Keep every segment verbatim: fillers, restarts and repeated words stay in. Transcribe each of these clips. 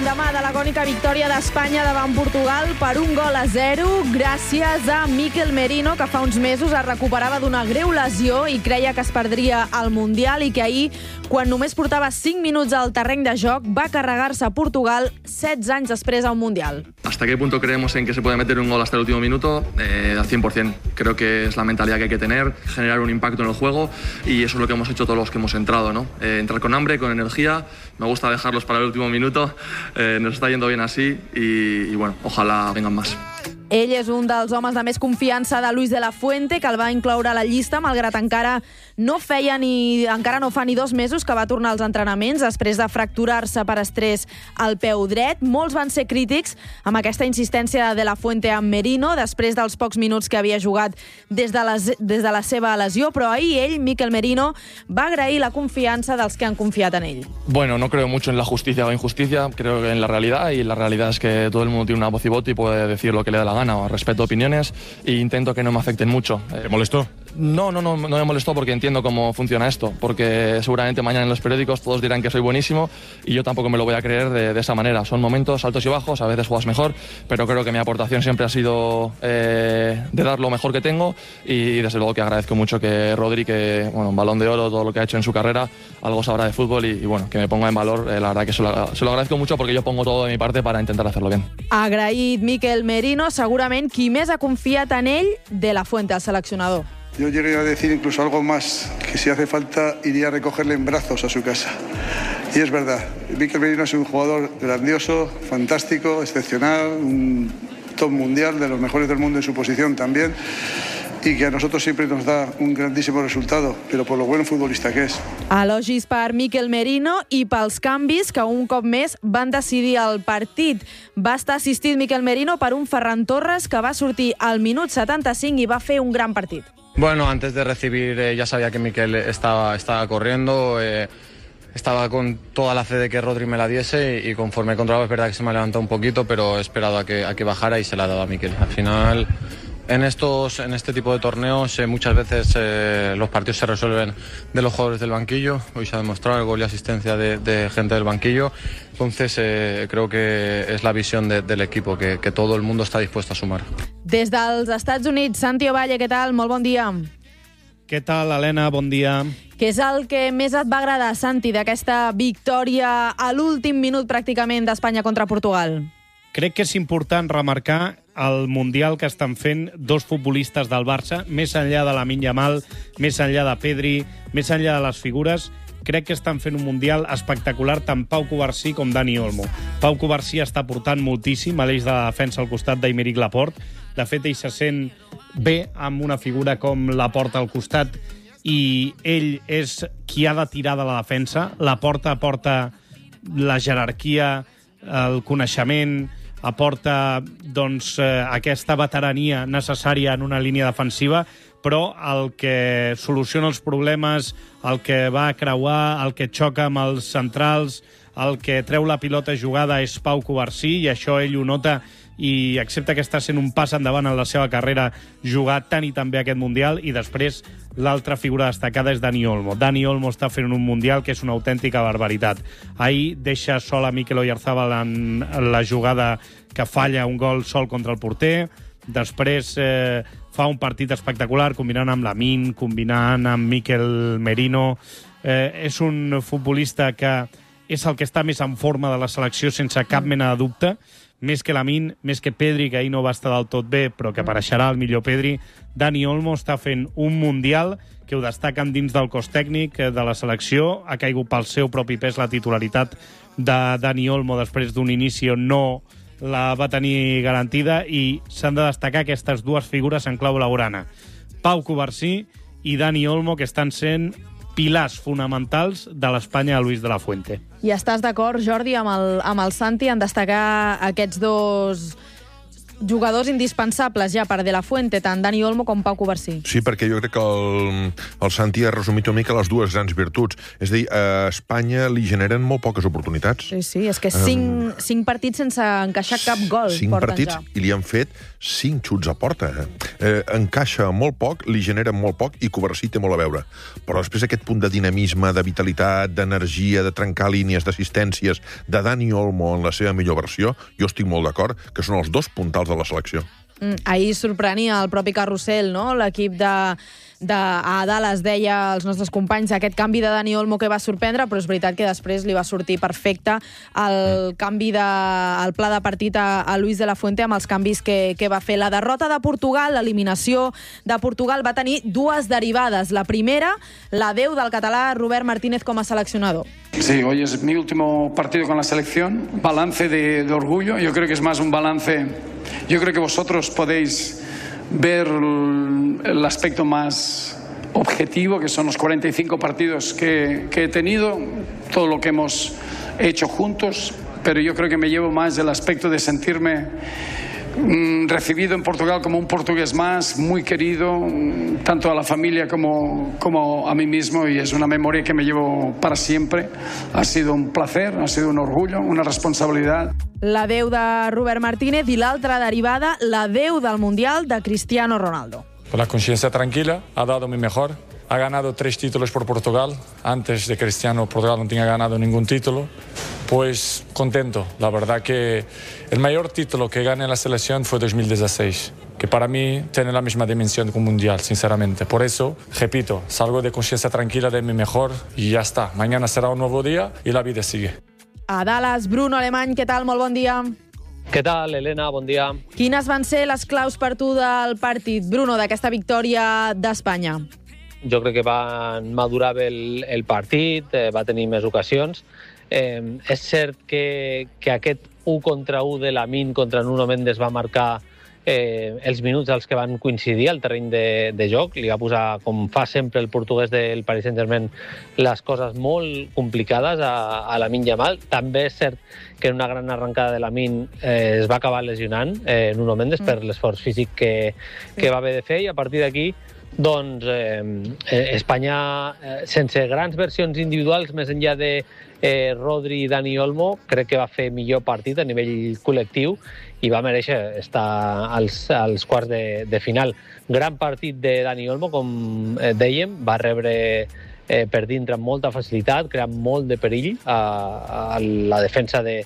l'endemà de l'agònica victòria d'Espanya davant Portugal per un gol a zero, gràcies a Mikel Merino, que fa uns mesos es recuperava d'una greu lesió i creia que es perdria al Mundial, i que ahir, quan només portava cinc minuts al terreny de joc, va carregar-se a Portugal setze anys després a un Mundial. ¿Hasta qué punto creemos en que se puede meter un gol hasta el último minuto? Eh, al cien por cien. Creo que es la mentalidad que hay que tener, generar un impacto en el juego, y eso es lo que hemos hecho todos los que hemos entrado, ¿no? Eh, entrar con hambre, con energía. Me gusta dejarlos para el último minuto. Eh, nos está yendo bien así y, y bueno, ojalá vengan más. Ell és un dels homes de més confiança de Luis de la Fuente, que el va incloure a la llista, malgrat encara no feia ni encara no fa ni dos mesos que va tornar als entrenaments després de fracturar-se per estrès al peu dret. Molts van ser crítics amb aquesta insistència de de la Fuente amb Merino després dels pocs minuts que havia jugat des de, les, des de la seva lesió, però ahir ell, Mikel Merino, va agrair la confiança dels que han confiat en ell. Bueno, no creo mucho en la justicia o injusticia, creo en la realidad, y la realidad es que todo el mundo tiene una voz y voto y puede decir lo que le da la gana. Respeto opiniones e intento que no me afecten mucho. ¿Te molestó? No, no, no, no me molestó porque entiendo cómo funciona esto, porque seguramente mañana en los periódicos todos dirán que soy buenísimo y yo tampoco me lo voy a creer de, de esa manera. Son momentos altos y bajos, a veces juegas mejor, pero creo que mi aportación siempre ha sido eh, de dar lo mejor que tengo, y desde luego que agradezco mucho que Rodri, que bueno, un Balón de Oro, todo lo que ha hecho en su carrera, algo sabrá de fútbol, y, y bueno, que me ponga en valor, eh, la verdad que se lo, se lo agradezco mucho porque yo pongo todo de mi parte para intentar hacerlo bien. Agraït Mikel Merino, segurament qui més ha confiat en ell, de la Fuente, el seleccionador. Yo llegué a decir incluso algo más, que si hace falta iría a recogerle en brazos a su casa. Y es verdad, Mikel Merino es un jugador grandioso, fantástico, excepcional, un top mundial, de los mejores del mundo en su posición también, y que a nosotros siempre nos da un grandísimo resultado, pero por lo buen futbolista que és. Elogis per Mikel Merino i pels canvis que un cop més van decidir el partit. Va estar assistit Mikel Merino per un Ferran Torres, que va sortir al minut setanta-cinc i va fer un gran partit. Bueno, antes de recibir eh, ya sabía que Mikel estaba, estaba corriendo, eh, estaba con toda la fe de que Rodri me la diese, y, y conforme he controlado es verdad que se me ha levantado un poquito, pero he esperado a que, a que bajara y se la ha dado a Mikel. Al final, en, estos, en este tipo de torneos eh, muchas veces eh, los partidos se resuelven de los jugadores del banquillo. Hoy se ha demostrado el gol y asistencia de, de gente del banquillo. Entonces eh, creo que es la visión de, del equipo, que, que todo el mundo está dispuesto a sumar. Des dels Estats Units, Santi Ovalle, què tal? Molt bon dia. Què tal, Helena? Bon dia. Què és el que més et va agradar, Santi, d'aquesta victòria a l'últim minut pràcticament d'Espanya contra Portugal? Crec que és important remarcar el Mundial que estan fent dos futbolistes del Barça, més enllà de Lamine Yamal, més enllà de Pedri, més enllà de les figures. Crec que estan fent un Mundial espectacular tant Pau Cubarsí com Dani Olmo. Pau Cubarsí està portant moltíssim a l'eix de la defensa al costat d'Aymeric Laporte. De fet, ell se sent bé amb una figura com Laporte al costat, i ell és qui ha de tirar de la defensa. Laporte aporta la jerarquia, el coneixement, aporta doncs, eh, aquesta veterania necessària en una línia defensiva, però el que soluciona els problemes, el que va a creuar, el que xoca amb els centrals, el que treu la pilota jugada és Pau Cubarsí, i això ell ho nota, i accepta que està sent un pas endavant en la seva carrera jugar tant i tan bé aquest Mundial. I després l'altra figura destacada és Dani Olmo. Dani Olmo està fent un Mundial que és una autèntica barbaritat. Ahir deixa sol a Mikel Oyarzabal en la jugada que falla un gol sol contra el porter. Després eh, fa un partit espectacular, combinant amb Lamine, combinant amb Mikel Merino. Eh, és un futbolista que és el que està més en forma de la selecció, sense cap mena de dubte. Més que Lamine, més que Pedri, que ahir no va estar del tot bé, però que apareixerà el millor Pedri. Dani Olmo està fent un Mundial que ho destaquen dins del cos tècnic de la selecció. Ha caigut pel seu propi pes la titularitat de Dani Olmo després d'un inici on no la va tenir garantida, i s'han de destacar aquestes dues figures en clau blaugrana. Pau Cubarsí i Dani Olmo, que estan sent pilars fonamentals de l'Espanya de Luis de la Fuente. I estàs d'acord, Jordi, amb el, amb el Santi en destacar aquests dos jugadors indispensables ja per De La Fuente, tant Dani Olmo com Pau Covarsí. Sí, perquè jo crec que el, el Santi ha resumit una mica les dues grans virtuts. És a dir, a Espanya li generen molt poques oportunitats. Sí, sí, és que cinc, um, cinc partits sense encaixar cap gol. Cinc partits ja. I li han fet cinc xuts a porta. Eh, encaixa molt poc, li generen molt poc i Covarsí té molt a veure. Però després aquest punt de dinamisme, de vitalitat, d'energia, de trencar línies, d'assistències, de Dani Olmo en la seva millor versió, jo estic molt d'acord que són els dos puntals de la selecció. Mm, ahir sorprenia el propi Carrusel, no? L'equip de... De, a Dallas deia als nostres companys aquest canvi de Dani Olmo que va sorprendre, però és veritat que després li va sortir perfecte el canvi de, el pla de partit a, a Luis de la Fuente amb els canvis que, que va fer. La derrota de Portugal, l'eliminació de Portugal va tenir dues derivades. La primera, l'adeu del català Robert Martínez com a seleccionador. Sí, hoy es mi último partido con la selección. Balance de, de orgullo. Yo creo que es más un balance. Yo creo que vosotros podéis ver el aspecto más objetivo, que son los cuarenta y cinco partidos que, que he tenido, todo lo que hemos hecho juntos, pero yo creo que me llevo más el aspecto de sentirme mm, recibido en Portugal como un portugués más, muy querido, tanto a la familia como, como a mí mismo, y es una memoria que me llevo para siempre. Ha sido un placer, ha sido un orgullo, una responsabilidad. L'adeu de Robert Martínez i l'altra derivada, l'adeu del Mundial de Cristiano Ronaldo. Con la conciencia tranquila, ha dado mi mejor. Ha ganado tres títulos por Portugal. Antes de Cristiano, Portugal no tenía ganado ningún título. Pues contento. La verdad que el mayor título que gané en la selección fue dos mil dieciséis, que para mí tiene la misma dimensión que un mundial, sinceramente. Por eso, repito, salgo de conciencia tranquila de mi mejor y ya está. Mañana será un nuevo día y la vida sigue. A Dallas, Bruno Alemany, què tal? Molt bon dia. Què tal, Helena? Bon dia. Quines van ser les claus per tu del partit, Bruno, d'aquesta victòria d'Espanya? Jo crec que van madurar bé el, el partit, eh, va tenir més ocasions. Eh, és cert que, que aquest u contra u de Lamine contra Nuno Mendes va marcar eh, els minuts als que van coincidir al terreny de, de joc. Li va posar, com fa sempre el portuguès del Paris Saint-Germain, les coses molt complicades a, a Lamine Yamal. També és cert que en una gran arrencada de Lamine eh, es va acabar lesionant eh, Nuno Mendes mm. per l'esforç físic que, que va haver de fer, i a partir d'aquí doncs eh, Espanya, eh, sense grans versions individuals, més enllà de eh, Rodri i Dani Olmo, crec que va fer millor partit a nivell col·lectiu i va mereixer estar als, als quarts de, de final. Gran partit de Dani Olmo, com eh, dèiem, va rebre eh, per dintre amb molta facilitat, creant molt de perill a, a la defensa de,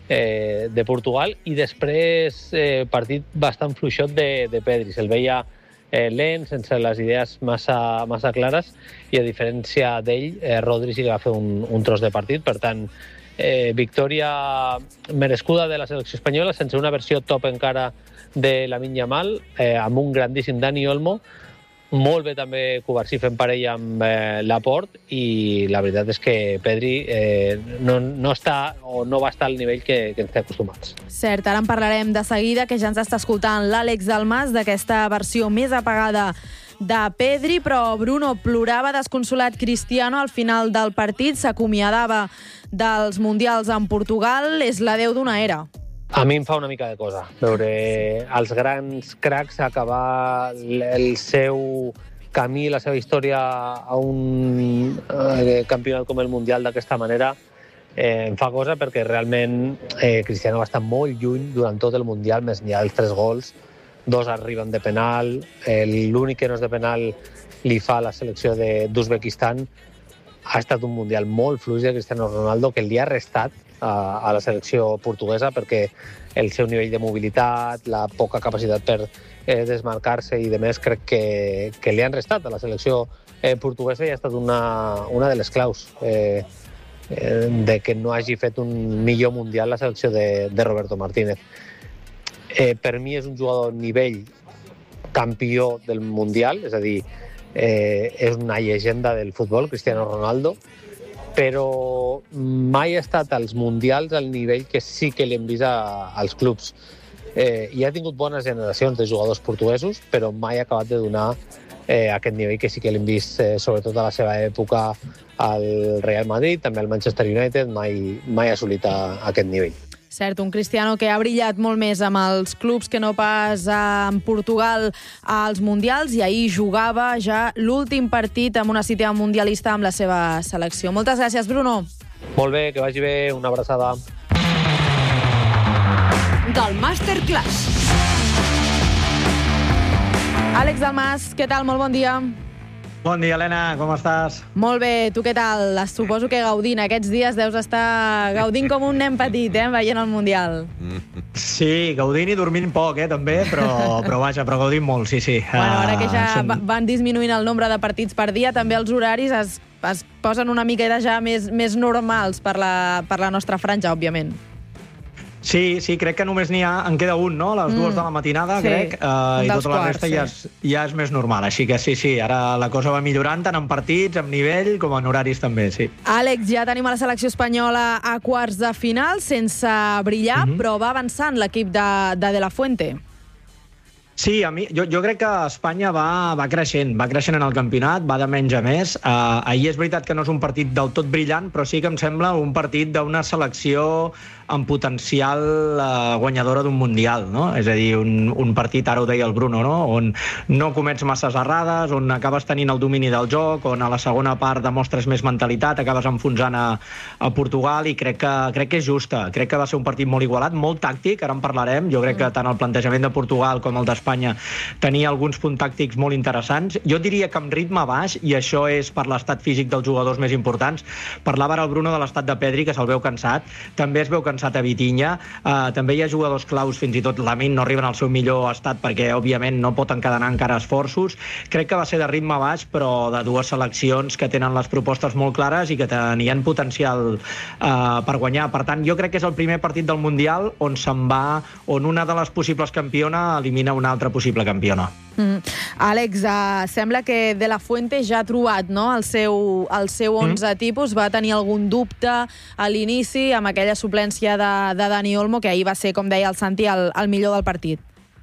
eh, de Portugal, i després eh, partit bastant fluixot de, de Pedri. Se'l veia eh, lent, sense les idees massa, massa clares, i a diferència d'ell, eh, Rodri sí que va fer un, un tros de partit. Per tant, eh, victòria merescuda de la selecció espanyola, sense una versió top encara de Lamine Yamal, eh, amb un grandíssim Dani Olmo, molt bé també Covarsí fent parella amb eh, Laporte, i la veritat és que Pedri eh, no, no està o no va estar al nivell que, que ens té acostumats. Cert, ara en parlarem de seguida, que ja ens està escoltant l'Àlex Dalmas d'aquesta versió més apagada de Pedri, però Bruno, plorava desconsolat Cristiano al final del partit, s'acomiadava dels mundials en Portugal, és l'adeu d'una era. A mi em fa una mica de cosa veure els grans cracs acabar el seu camí, la seva història a un eh, campionat com el Mundial d'aquesta manera. Eh, em fa cosa perquè realment eh, Cristiano va estar molt lluny durant tot el Mundial, més enllà dels tres gols. Dos arriben de penal, eh, l'únic que no és de penal li fa la selecció d'Uzbekistan. Ha estat un Mundial molt fluix de Cristiano Ronaldo, que li ha restat a, a la selecció portuguesa, perquè el seu nivell de mobilitat, la poca capacitat per eh, desmarcar-se i de més, crec que, que li han restat a la selecció eh, portuguesa, i ha estat una, una de les claus eh, eh, de que no hagi fet un millor Mundial la selecció de, de Roberto Martínez. Eh, per mi és un jugador nivell campió del Mundial, és a dir, eh, és una llegenda del futbol, Cristiano Ronaldo, però mai ha estat als Mundials al nivell que sí que l'hem vist a, als clubs. Eh, I ha tingut bones generacions de jugadors portuguesos, però mai ha acabat de donar eh, aquest nivell que sí que l'hem vist, eh, sobretot a la seva època al Real Madrid, també al Manchester United, mai, mai ha assolit a, a aquest nivell. Cert, un Cristiano que ha brillat molt més amb els clubs que no pas en Portugal als Mundials, i ahir jugava ja l'últim partit amb una cita mundialista amb la seva selecció. Moltes gràcies, Bruno. Molt bé, que vagi bé, una abraçada. Del Masterclass. Àlex Dalmas, què tal? Molt bon dia. Bon dia, Helena, com estàs? Molt bé, tu què tal? Suposo que gaudint. Aquests dies deus estar gaudint com un nen petit, eh, veient el Mundial. Sí, gaudint i dormint poc, eh, també, però, però vaja, però gaudint molt, sí, sí. Bueno, ara que ja Uh, són- van disminuint el nombre de partits per dia, també els horaris es, es posen una mica ja més, més normals per la, per la nostra franja, òbviament. Sí, sí, crec que només n'hi ha, en queda un, no?, a les dues Mm. de la matinada, Sí, crec, uh, un i dels tota la quarts, resta ja, sí. és, ja és més normal. Així que sí, sí, ara la cosa va millorant tant en partits, en nivell, com en horaris també, sí. Àlex, ja tenim a la selecció espanyola a quarts de final, sense brillar, Mhm. però va avançant l'equip de, de De La Fuente. Sí, a mi, jo, jo crec que Espanya va, va creixent, va creixent en el campionat, va de menys a més. Uh, ahir és veritat que no és un partit del tot brillant, però sí que em sembla un partit d'una selecció amb potencial uh, guanyadora d'un Mundial, no? És a dir, un, un partit, ara ho deia el Bruno, no?, on no comets masses errades, on acabes tenint el domini del joc, on a la segona part demostres més mentalitat, acabes enfonsant a, a Portugal, i crec que, crec que és justa. Crec que va ser un partit molt igualat, molt tàctic, ara en parlarem. Jo crec que tant el plantejament de Portugal com el d'Espanya tenia alguns punts tàctics molt interessants. Jo diria que amb ritme baix, i això és per l'estat físic dels jugadors més importants. Parlava ara el Bruno de l'estat de Pedri, que se'l veu cansat. També es veu cansat a Vitinha. Uh, també hi ha jugadors claus, fins i tot Lamine no arriben al seu millor estat perquè, òbviament, no pot encadenar encara esforços. Crec que va ser de ritme baix, però de dues seleccions que tenen les propostes molt clares i que tenien potencial uh, per guanyar. Per tant, jo crec que és el primer partit del Mundial on se'n va, on una de les possibles campiona elimina una altra possible campiona. Mm. Àlex, uh, sembla que De La Fuente ja ha trobat, no?, el seu, el seu onze mm. tipus. Va tenir algun dubte a l'inici amb aquella suplència de, de Dani Olmo, que ahir va ser, com deia el Santi, el, el millor del partit.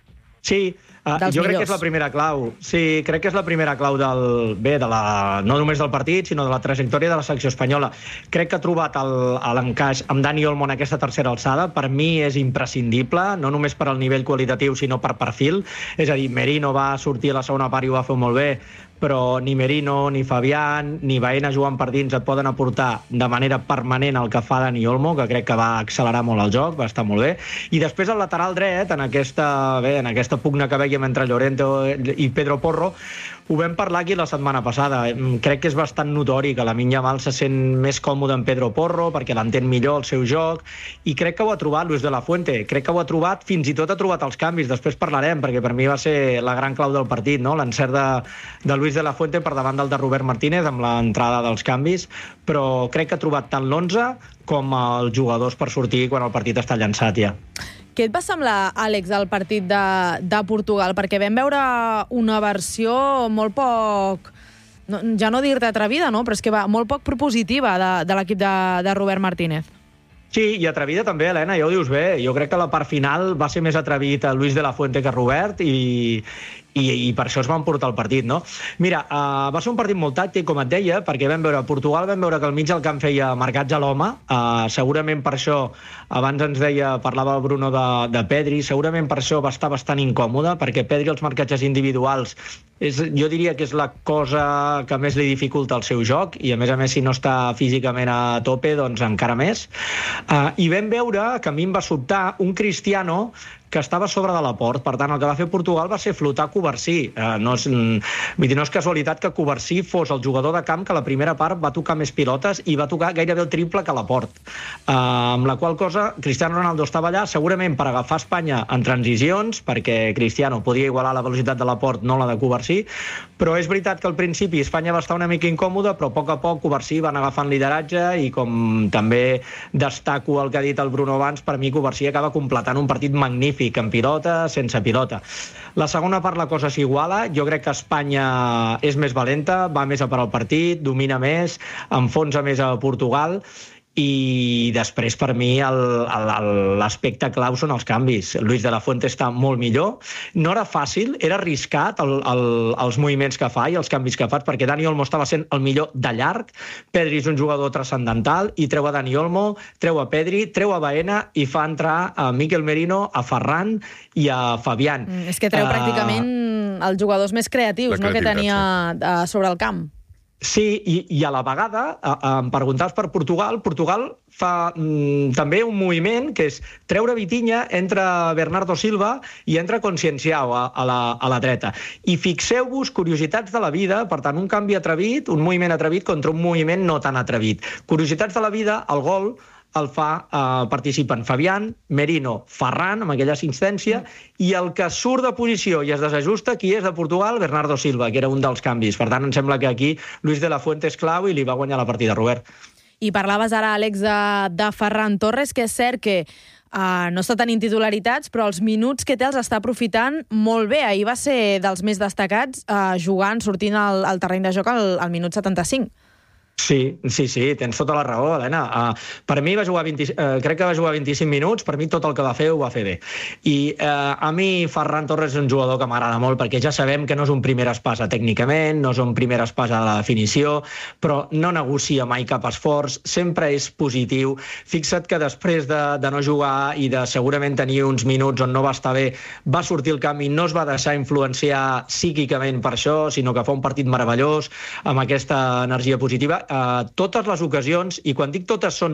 Sí, uh, jo crec que és la primera clau. Sí, crec que és la primera clau del, bé, de la, no només del partit, sinó de la trajectòria de la selecció espanyola. Crec que ha trobat l'encaix amb Dani Olmo en aquesta tercera alçada. Per mi és imprescindible, no només per al nivell qualitatiu, sinó per perfil. És a dir, Merino va sortir a la segona part i ho va fer molt bé, però ni Merino, ni Fabián, ni Baena jugant per dins et poden aportar de manera permanent el que fa Dani Olmo, que crec que va accelerar molt el joc, va estar molt bé. I després al lateral dret, en aquesta, bé, en aquesta pugna que veiem entre Llorente i Pedro Porro, ho vam parlar aquí la setmana passada. Crec que és bastant notori que Lamine Yamal se sent més còmode en Pedro Porro perquè l'entén millor el seu joc, i crec que ho ha trobat Luis de la Fuente. Crec que ho ha trobat, fins i tot ha trobat els canvis. Després parlarem, perquè per mi va ser la gran clau del partit, no?, l'encert de, de Luis de la Fuente per davant del de Robert Martínez amb l'entrada dels canvis, però crec que ha trobat tant l'onze com els jugadors per sortir quan el partit està llançat ja. Què et va semblar, Àlex, el partit de, de Portugal? Perquè vam veure una versió molt poc, no, ja no dir-te atrevida, no?, però és que va molt poc propositiva de, de l'equip de, de Robert Martínez. Sí, i atrevida també, Helena, ja ho dius bé. Jo crec que la part final va ser més atrevit a Luis de la Fuente que Robert, i, i, i per això es van portar el partit, no? Mira, uh, va ser un partit molt tàctic, com et deia, perquè vam veure a Portugal, vam veure que al mig del camp feia marcats a l'home, uh, segurament per això, abans ens deia, parlava el Bruno de, de Pedri, segurament per això va estar bastant incòmode, perquè Pedri els marcatges individuals és, jo diria que és la cosa que més li dificulta el seu joc, i a més a més si no està físicament a tope, doncs encara més. Uh, I vam veure que a mi em va sobtar un Cristiano que estava a sobre de la port. Per tant, el que va fer Portugal va ser flotar Covarsí. Uh, no, és, vull dir, no és casualitat que Covarsí fos el jugador de camp que a la primera part va tocar més pilotes i va tocar gairebé el triple que a la port. Uh, amb la qual cosa, Cristiano Ronaldo estava allà segurament per agafar Espanya en transicions, perquè Cristiano podia igualar la velocitat de la port, no la de Covarsí, però és veritat que al principi Espanya va estar una mica incòmoda, però a poc a poc Covarsí va anar agafant lideratge, i com també destaco el que ha dit el Bruno abans, per mi Covarsí acaba completant un partit magnífic, en pilota, sense pilota. La segona part la cosa s'iguala. Jo crec que Espanya és més valenta, va més a per al partit, domina més, enfonsa més a Portugal, i després per mi l'aspecte clau són els canvis. Luis de la Fuente està molt millor. No era fàcil, era arriscat el, el, els moviments que fa i els canvis que fa, perquè Dani Olmo estava sent el millor de llarg, Pedri és un jugador transcendental i treu a Dani Olmo, treu a Pedri, treu a Baena i fa entrar a Mikel Merino, a Ferran i a Fabián. Mm, és que treu uh... pràcticament els jugadors més creatius, no?, que tenia sí. sobre el camp. Sí, i, i a la vegada, em preguntaves per Portugal, Portugal fa mm, també un moviment que és treure Vitinha, entra Bernardo Silva i entra Conscienciao a, a, la, a la dreta. I fixeu-vos, curiositats de la vida, per tant, un canvi atrevit, un moviment atrevit contra un moviment no tan atrevit. Curiositats de la vida, el gol el fa, eh, participen Fabián, Merino, Ferran, amb aquella assistència, i el que surt de posició i es desajusta, qui és de Portugal? Bernardo Silva, que era un dels canvis. Per tant, em sembla que aquí Luis de la Fuente és clau i li va guanyar la partida, Robert. I parlaves ara, Àlex, de, de Ferran Torres, que és cert que uh, no està tenint titularitats, però els minuts que té els està aprofitant molt bé. Ahir va ser dels més destacats, uh, jugant, sortint al, al terreny de joc al, al minut setanta-cinc. Sí, sí, sí, tens tota la raó, Helena. Uh, per mi va jugar vint, uh, crec que va jugar vint-i-cinc minuts, per mi tot el que va fer ho va fer bé. I uh, a mi Ferran Torres és un jugador que m'agrada molt, perquè ja sabem que no és un primer espasa tècnicament, no és un primer espasa de la definició, però no negocia mai cap esforç, sempre és positiu. Fixa't que després de, de no jugar i de segurament tenir uns minuts on no va estar bé, va sortir al camp i no es va deixar influenciar psíquicament per això, sinó que fa un partit meravellós, amb aquesta energia positiva. Uh, totes les ocasions, i quan dic totes són